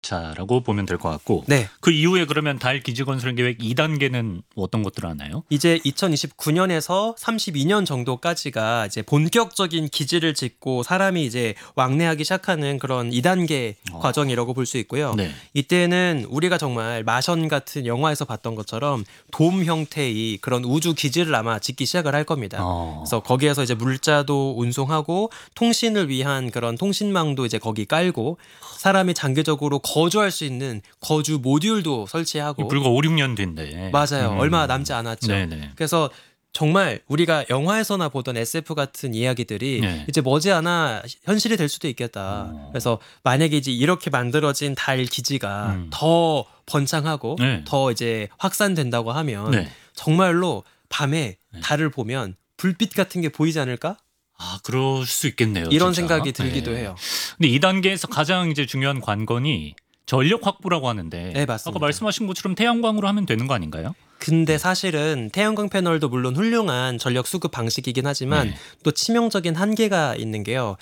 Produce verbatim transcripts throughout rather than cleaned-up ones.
차라고 보면 될 것 같고 네. 그 이후에 그러면 달 기지 건설 계획 이 단계는 어떤 것들을 하나요? 이제 이천이십구 년에서 삼십이 년 정도까지가 이제 본격적인 기지를 짓고 사람이 이제 왕래하기 시작하는 그런 이 단계 어. 과정이라고 볼 수 있고요. 네. 이때는 우리가 정말 마션 같은 영화에서 봤던 것처럼 돔 형태의 그런 우주 기지를 아마 짓기 시작을 할 겁니다. 어. 그래서 거기에서 이제 물자도 운송하고 통신을 위한 그런 통신망도 이제 거기 깔고 사람이 장기적으로 거주할 수 있는 거주 모듈도 설치하고 불과 오, 육 년 뒤인데. 맞아요. 음. 얼마 남지 않았죠. 네네. 그래서 정말 우리가 영화에서나 보던 에스에프 같은 이야기들이 네. 이제 머지않아 현실이 될 수도 있겠다. 어. 그래서 만약에 이제 이렇게 만들어진 달 기지가 음. 더 번창하고 네. 더 이제 확산된다고 하면 네. 정말로 밤에 네. 달을 보면 불빛 같은 게 보이지 않을까? 아, 그럴 수 있겠네요. 이런 진짜. 생각이 들기도 네. 해요. 근데 이 단계에서 가장 이제 중요한 관건이 전력 확보라고 하는데 네, 맞습니다. 아까 말씀하신 것처럼 태양광으로 하면 되는 거 아닌가요? 근데 사실은 태양광 패널도 물론 훌륭한 전력 수급 방식이긴 하지만 네. 또 치명적인 한계가 있는 게요.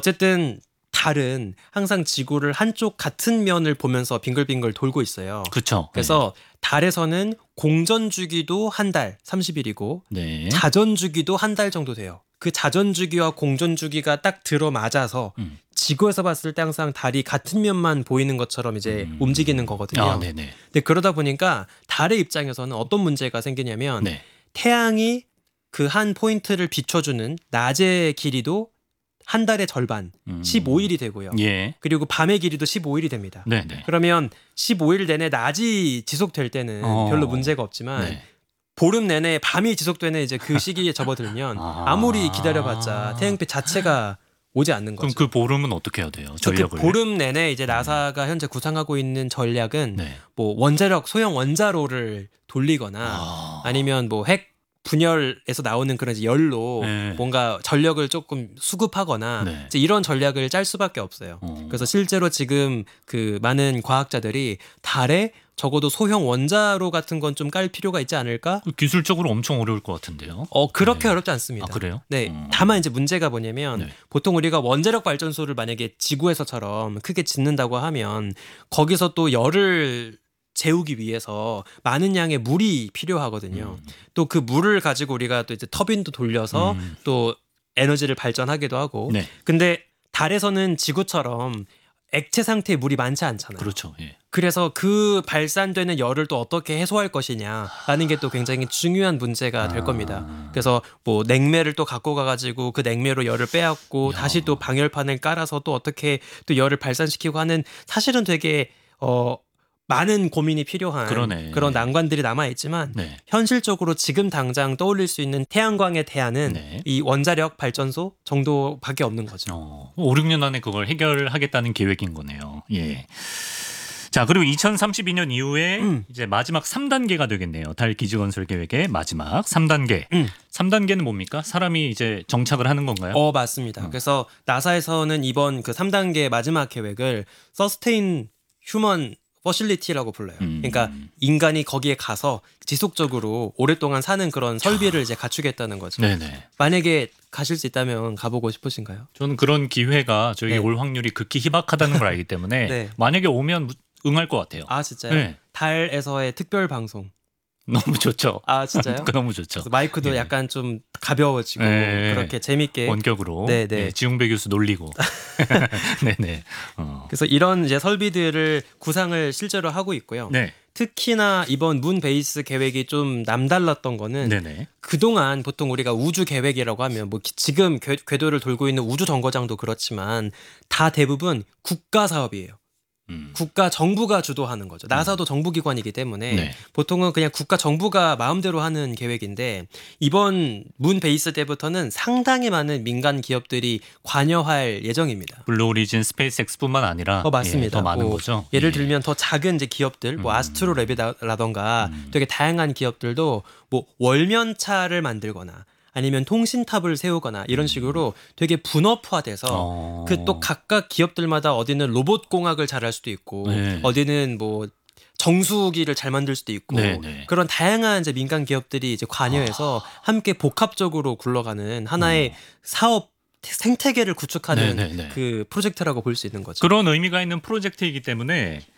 어쨌든 달은 항상 지구를 한쪽 같은 면을 보면서 빙글빙글 돌고 있어요. 그렇죠. 그래서 달에서는 공전 주기도 한 달 삼십 일이고 네. 자전 주기도 한 달 정도 돼요. 그 자전 주기와 공전 주기가 딱 들어맞아서 음. 지구에서 봤을 때 항상 달이 같은 면만 보이는 것처럼 이제 음. 움직이는 거거든요. 아, 네네. 근데 그러다 보니까 달의 입장에서는 어떤 문제가 생기냐면 네. 태양이 그 한 포인트를 비춰주는 낮의 길이도 한 달의 절반, 음. 십오 일이 되고요. 예. 그리고 밤의 길이도 십오 일이 됩니다. 네네. 그러면 십오 일 내내 낮이 지속될 때는 어. 별로 문제가 없지만 네. 보름 내내 밤이 지속되는 이제 그 시기에 접어들면 아. 아무리 기다려봤자 태양빛 자체가 오지 않는 그럼 거죠. 그 보름은 어떻게 해야 돼요? 그 전력을. 보름 내내 이제 나사가 현재 구상하고 있는 전략은 네. 뭐 원자력 소형 원자로를 돌리거나 아. 아니면 뭐 핵 분열에서 나오는 그런 이제 열로 네. 뭔가 전력을 조금 수급하거나 네. 이제 이런 전략을 짤 수밖에 없어요. 어. 그래서 실제로 지금 그 많은 과학자들이 달에 적어도 소형 원자로 같은 건 좀 깔 필요가 있지 않을까? 기술적으로 엄청 어려울 것 같은데요. 어 그렇게 네. 어렵지 않습니다. 아, 그래요? 네. 음. 다만 이제 문제가 뭐냐면 네. 보통 우리가 원자력 발전소를 만약에 지구에서처럼 크게 짓는다고 하면 거기서 또 열을 재우기 위해서 많은 양의 물이 필요하거든요. 음. 또 그 물을 가지고 우리가 또 이제 터빈도 돌려서 음. 또 에너지를 발전하기도 하고. 네. 근데 달에서는 지구처럼 액체 상태의 물이 많지 않잖아요. 그렇죠. 예. 그래서 그 발산되는 열을 또 어떻게 해소할 것이냐라는 게 또 굉장히 중요한 문제가 될 아. 겁니다. 그래서 뭐 냉매를 또 갖고 가가지고 그 냉매로 열을 빼앗고 야. 다시 또 방열판을 깔아서 또 어떻게 또 열을 발산시키고 하는 사실은 되게 어 많은 고민이 필요한 그러네. 그런 난관들이 남아 있지만 네. 현실적으로 지금 당장 떠올릴 수 있는 태양광의 대안은 네. 이 원자력 발전소 정도밖에 없는 거죠. 어, 오, 육 년 안에 그걸 해결하겠다는 계획인 거네요. 예. 자, 그리고 이천삼십이 년 이후에 음. 이제 마지막 삼 단계가 되겠네요. 달 기지 건설 계획의 마지막 삼 단계. 음. 삼 단계는 뭡니까? 사람이 이제 정착을 하는 건가요? 어 맞습니다. 음. 그래서 나사에서는 이번 그 삼 단계 마지막 계획을 서스테인 휴먼 퍼실리티라고 불러요. 음. 그러니까 인간이 거기에 가서 지속적으로 오랫동안 사는 그런 설비를 이제 갖추겠다는 거죠. 네네. 만약에 가실 수 있다면 가보고 싶으신가요? 저는 그런 기회가 저에게 네. 올 확률이 극히 희박하다는 걸 알기 때문에 네. 만약에 오면 무- 응할 것 같아요. 아 진짜요? 네. 달에서의 특별 방송. 너무 좋죠. 아 진짜요? 너무 좋죠. 그래서 마이크도 예. 약간 좀 가벼워지고 네. 그렇게 재밌게. 원격으로 네, 네. 예, 지웅배 교수 놀리고. 네네. 어. 그래서 이런 이제 설비들을 구상을 실제로 하고 있고요. 네. 특히나 이번 문 베이스 계획이 좀 남달랐던 거는 네네. 그동안 보통 우리가 우주 계획이라고 하면 뭐 기- 지금 궤, 궤도를 돌고 있는 우주 정거장도 그렇지만 다 대부분 국가 사업이에요. 음. 국가 정부가 주도하는 거죠. 나사도 정부기관이기 때문에 네. 보통은 그냥 국가 정부가 마음대로 하는 계획인데 이번 문 베이스 때부터는 상당히 많은 민간 기업들이 관여할 예정입니다. 블루오리진 스페이스X뿐만 아니라 어 맞습니다. 예, 더 많은 뭐 거죠. 예를 예. 들면 더 작은 이제 기업들, 뭐 음. 아스트로랩이라던가 음. 되게 다양한 기업들도 뭐 월면차를 만들거나 아니면 통신탑을 세우거나 이런 식으로 되게 분업화돼서 음. 어. 그 또 각각 기업들마다 어디는 로봇 공학을 잘할 수도 있고 네. 어디는 뭐 정수기를 잘 만들 수도 있고 네네. 그런 다양한 이제 민간 기업들이 이제 관여해서 함께 복합적으로 굴러가는 하나의 어. 사업 생태계를 구축하는 네네네. 그 프로젝트라고 볼 수 있는 거죠. 그런 의미가 있는 프로젝트이기 때문에